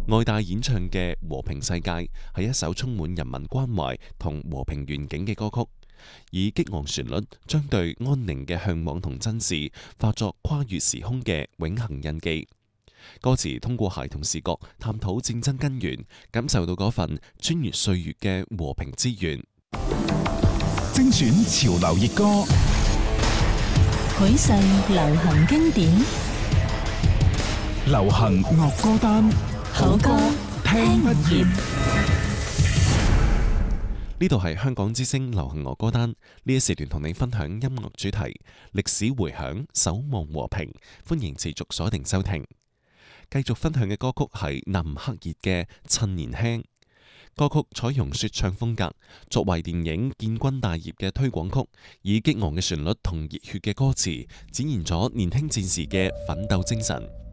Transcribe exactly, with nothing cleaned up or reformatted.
愛戴演唱嘅《和平世界》係一首充滿人民關懷同和平願景嘅歌曲，以激昂旋律將對安寧嘅向往同珍視化作跨越時空嘅永恆印記。歌詞通過孩童視角探討戰爭根源，感受到嗰份穿越歲月嘅和平之願。 精選潮流熱歌， 許世流行經典， 流行樂歌單， 好歌聽唔厭。 呢度係香港之聲流行樂歌單，呢一時段同你分享音樂主題，歷史回響，守望和平。歡迎持續鎖定收聽。繼續分享嘅歌曲係林克熱嘅《趁年輕》。歌曲採用說唱風格，作為電影《建軍大業》嘅推廣曲，以激昂嘅旋律同熱血嘅歌詞，展現咗年輕戰士嘅奮鬥精神。